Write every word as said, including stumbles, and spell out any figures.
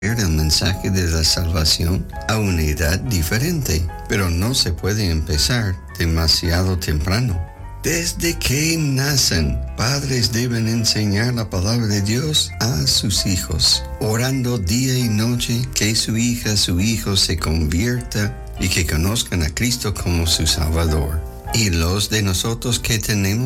el mensaje de la salvación a una edad diferente, pero no se puede empezar demasiado temprano. Desde que nacen, padres deben enseñar la palabra de Dios a sus hijos, orando día y noche que su hija, su hijo se convierta y que conozcan a Cristo como su Salvador. Y los de nosotros que tenemos